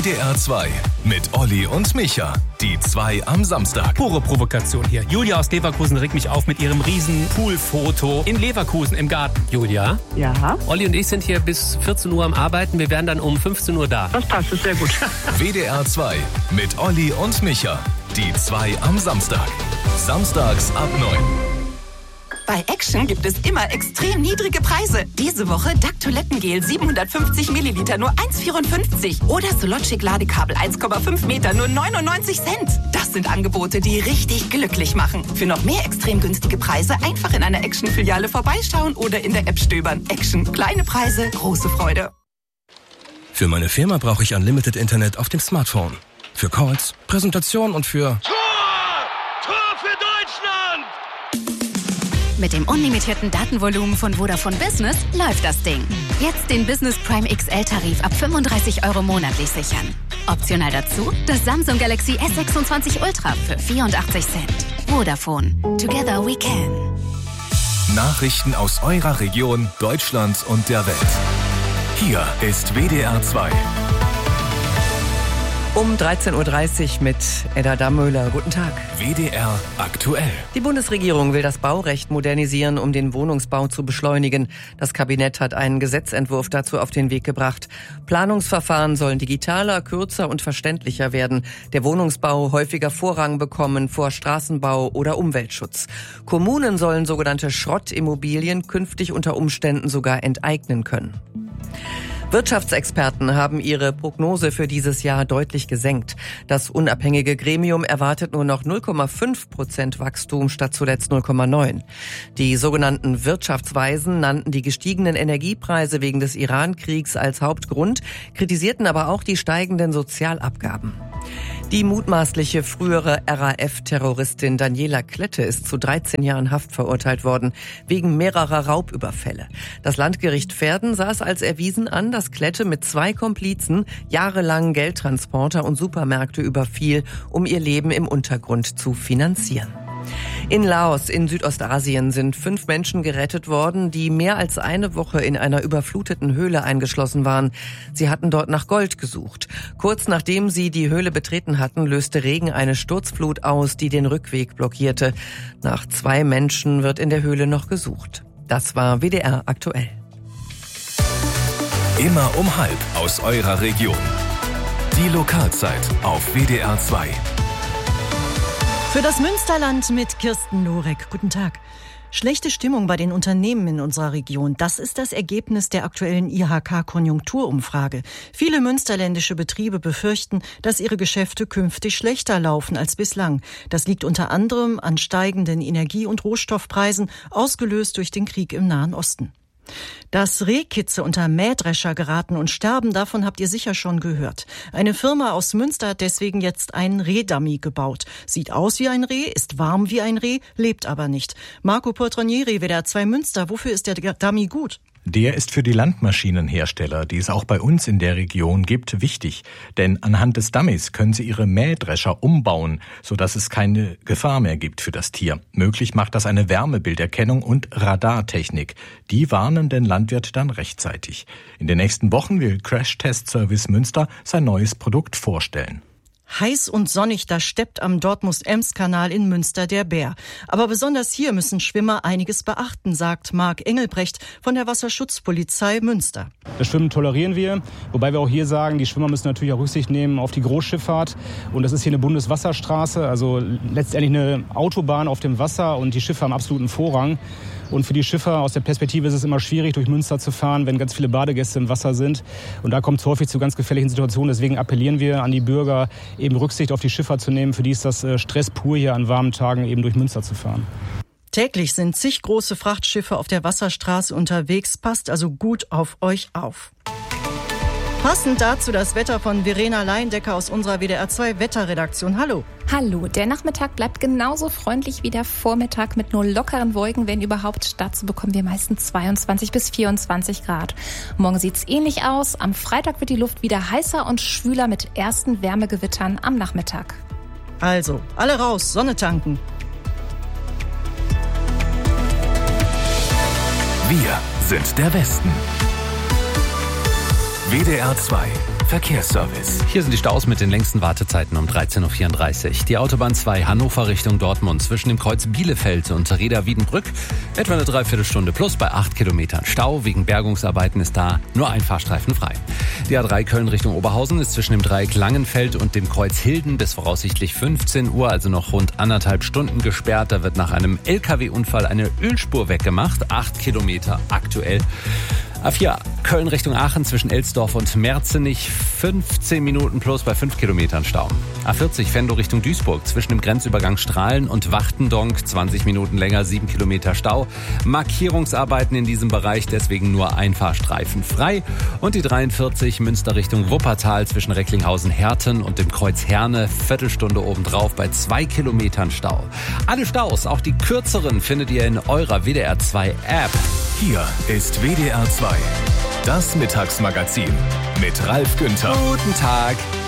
WDR 2 mit Olli und Micha. Die 2 am Samstag. Pure Provokation hier. Julia aus Leverkusen regt mich auf mit ihrem riesen Poolfoto in Leverkusen im Garten. Julia? Ja. Olli und ich sind hier bis 14 Uhr am Arbeiten. Wir wären dann um 15 Uhr da. Das passt, ist sehr gut. WDR 2 mit Olli und Micha. Die 2 am Samstag. Samstags ab 9. Bei Action gibt es immer extrem niedrige Preise. Diese Woche Duck Toilettengel 750 Milliliter nur 1,54. Oder Sologic Ladekabel 1,5 Meter nur 99 Cent. Das sind Angebote, die richtig glücklich machen. Für noch mehr extrem günstige Preise einfach in einer Action-Filiale vorbeischauen oder in der App stöbern. Action. Kleine Preise, große Freude. Für meine Firma brauche ich Unlimited Internet auf dem Smartphone. Für Calls, Präsentation und für... Tor für Deutschland! Mit dem unlimitierten Datenvolumen von Vodafone Business läuft das Ding. Jetzt den Business Prime XL-Tarif ab 35 € monatlich sichern. Optional dazu das Samsung Galaxy S26 Ultra für 84 Cent. Vodafone. Together we can. Nachrichten aus eurer Region, Deutschland und der Welt. Hier ist WDR 2. Um 13.30 Uhr mit Edda Dammöhler. Guten Tag. WDR aktuell. Die Bundesregierung will das Baurecht modernisieren, um den Wohnungsbau zu beschleunigen. Das Kabinett hat einen Gesetzentwurf dazu auf den Weg gebracht. Planungsverfahren sollen digitaler, kürzer und verständlicher werden. Der Wohnungsbau häufiger Vorrang bekommen vor Straßenbau oder Umweltschutz. Kommunen sollen sogenannte Schrottimmobilien künftig unter Umständen sogar enteignen können. Wirtschaftsexperten haben ihre Prognose für dieses Jahr deutlich gesenkt. Das unabhängige Gremium erwartet nur noch 0,5% Wachstum statt zuletzt 0,9%. Die sogenannten Wirtschaftsweisen nannten die gestiegenen Energiepreise wegen des Iran-Kriegs als Hauptgrund, kritisierten aber auch die steigenden Sozialabgaben. Die mutmaßliche frühere RAF-Terroristin Daniela Klette ist zu 13 Jahren Haft verurteilt worden, wegen mehrerer Raubüberfälle. Das Landgericht Verden sah es als erwiesen an, dass Klette mit 2 Komplizen jahrelang Geldtransporter und Supermärkte überfiel, um ihr Leben im Untergrund zu finanzieren. In Laos in Südostasien sind 5 Menschen gerettet worden, die mehr als eine Woche in einer überfluteten Höhle eingeschlossen waren. Sie hatten dort nach Gold gesucht. Kurz nachdem sie die Höhle betreten hatten, löste Regen eine Sturzflut aus, die den Rückweg blockierte. Nach 2 Menschen wird in der Höhle noch gesucht. Das war WDR aktuell. Immer um 12 aus eurer Region. Die Lokalzeit auf WDR 2. Für das Münsterland mit Kirsten Lorek. Guten Tag. Schlechte Stimmung bei den Unternehmen in unserer Region. Das ist das Ergebnis der aktuellen IHK-Konjunkturumfrage. Viele münsterländische Betriebe befürchten, dass ihre Geschäfte künftig schlechter laufen als bislang. Das liegt unter anderem an steigenden Energie- und Rohstoffpreisen, ausgelöst durch den Krieg im Nahen Osten. Dass Rehkitze unter Mähdrescher geraten und sterben, davon habt ihr sicher schon gehört. Eine Firma aus Münster hat deswegen jetzt einen Rehdummy gebaut. Sieht aus wie ein Reh, ist warm wie ein Reh, lebt aber nicht. Marco Portronieri, WDR 2 Münster, wofür ist der Dummy gut? Der ist für die Landmaschinenhersteller, die es auch bei uns in der Region gibt, wichtig. Denn anhand des Dummies können sie ihre Mähdrescher umbauen, sodass es keine Gefahr mehr gibt für das Tier. Möglich macht das eine Wärmebilderkennung und Radartechnik. Die warnen den Landwirt dann rechtzeitig. In den nächsten Wochen will Crash Test Service Münster sein neues Produkt vorstellen. Heiß und sonnig, da steppt am Dortmund-Ems-Kanal in Münster der Bär. Aber besonders hier müssen Schwimmer einiges beachten, sagt Marc Engelbrecht von der Wasserschutzpolizei Münster. Das Schwimmen tolerieren wir, wobei wir auch hier sagen, die Schwimmer müssen natürlich auch Rücksicht nehmen auf die Großschifffahrt. Und das ist hier eine Bundeswasserstraße, also letztendlich eine Autobahn auf dem Wasser und die Schiffe haben absoluten Vorrang. Und für die Schiffer aus der Perspektive ist es immer schwierig, durch Münster zu fahren, wenn ganz viele Badegäste im Wasser sind. Und da kommt es häufig zu ganz gefährlichen Situationen. Deswegen appellieren wir an die Bürger, eben Rücksicht auf die Schiffer zu nehmen. Für die ist das Stress pur, hier an warmen Tagen eben durch Münster zu fahren. Täglich sind zig große Frachtschiffe auf der Wasserstraße unterwegs. Passt also gut auf euch auf. Passend dazu das Wetter von Verena Leindecker aus unserer WDR 2 Wetterredaktion. Hallo. Hallo, der Nachmittag bleibt genauso freundlich wie der Vormittag mit nur lockeren Wolken, wenn überhaupt. Dazu bekommen wir meistens 22 bis 24 Grad. Morgen sieht's ähnlich aus. Am Freitag wird die Luft wieder heißer und schwüler mit ersten Wärmegewittern am Nachmittag. Also, alle raus, Sonne tanken. Wir sind der Westen. WDR 2 Verkehrsservice. Hier sind die Staus mit den längsten Wartezeiten um 13.34 Uhr. Die Autobahn 2 Hannover Richtung Dortmund zwischen dem Kreuz Bielefeld und Reda-Wiedenbrück. Etwa eine Dreiviertelstunde plus bei 8 Kilometern Stau. Wegen Bergungsarbeiten ist da nur ein Fahrstreifen frei. Die A3 Köln Richtung Oberhausen ist zwischen dem Dreieck Langenfeld und dem Kreuz Hilden bis voraussichtlich 15 Uhr, also noch rund 1,5 Stunden gesperrt. Da wird nach einem LKW-Unfall eine Ölspur weggemacht. 8 Kilometer aktuell. A4 Köln Richtung Aachen zwischen Elsdorf und Merzenich 15 Minuten plus bei 5 Kilometern Stau. A40 Venlo Richtung Duisburg zwischen dem Grenzübergang Strahlen und Wachtendonk 20 Minuten länger, 7 Kilometer Stau. Markierungsarbeiten in diesem Bereich, deswegen nur ein Fahrstreifen frei. Und die 43 Münster Richtung Wuppertal zwischen Recklinghausen-Herten und dem Kreuz Herne, Viertelstunde obendrauf bei 2 Kilometern Stau. Alle Staus, auch die kürzeren, findet ihr in eurer WDR 2 App. Hier ist WDR 2, das Mittagsmagazin mit Ralf Günther. Guten Tag.